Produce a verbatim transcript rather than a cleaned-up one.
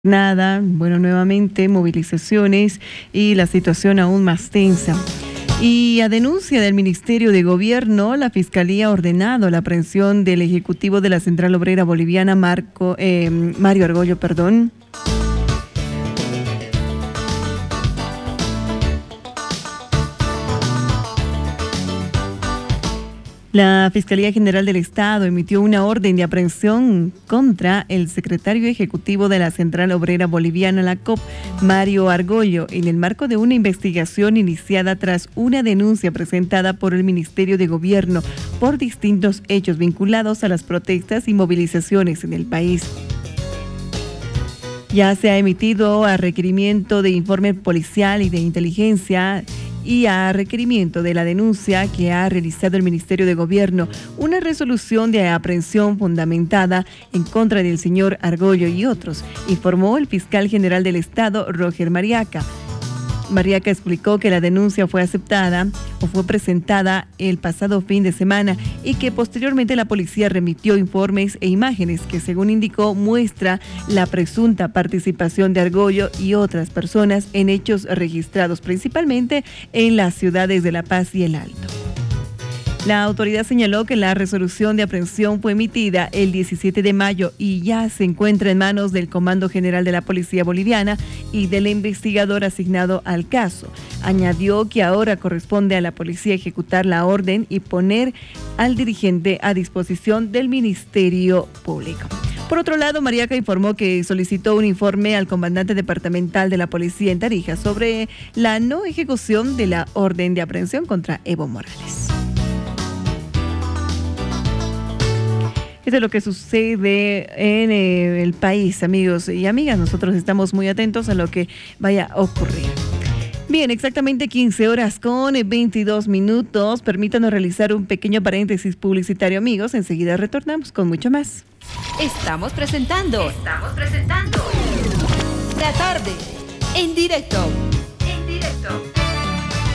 Nada, bueno, nuevamente movilizaciones y la situación aún más tensa. Y a denuncia del Ministerio de Gobierno, la Fiscalía ha ordenado la aprehensión del ejecutivo de la Central Obrera Boliviana, Marco, eh, Mario Argollo, perdón. La Fiscalía General del Estado emitió una orden de aprehensión contra el secretario ejecutivo de la Central Obrera Boliviana, la C O B, Mario Argollo, en el marco de una investigación iniciada tras una denuncia presentada por el Ministerio de Gobierno por distintos hechos vinculados a las protestas y movilizaciones en el país. Ya se ha emitido a requerimiento de informe policial y de inteligencia y a requerimiento de la denuncia que ha realizado el Ministerio de Gobierno, una resolución de aprehensión fundamentada en contra del señor Argollo y otros, informó el fiscal general del Estado, Roger Mariaca. Mariaca explicó que la denuncia fue aceptada o fue presentada el pasado fin de semana y que posteriormente la policía remitió informes e imágenes que, según indicó, muestra la presunta participación de Argollo y otras personas en hechos registrados principalmente en las ciudades de La Paz y El Alto. La autoridad señaló que la resolución de aprehensión fue emitida el diecisiete de mayo y ya se encuentra en manos del Comando General de la Policía Boliviana y del investigador asignado al caso. Añadió que ahora corresponde a la policía ejecutar la orden y poner al dirigente a disposición del Ministerio Público. Por otro lado, Mariaca informó que solicitó un informe al comandante departamental de la policía en Tarija sobre la no ejecución de la orden de aprehensión contra Evo Morales. Esto es lo que sucede en eh, el país, amigos y amigas. Nosotros estamos muy atentos a lo que vaya a ocurrir. Bien, exactamente quince horas con veintidós minutos. Permítanos realizar un pequeño paréntesis publicitario, amigos. Enseguida retornamos con mucho más. Estamos presentando. Estamos presentando. La tarde. En directo. En directo.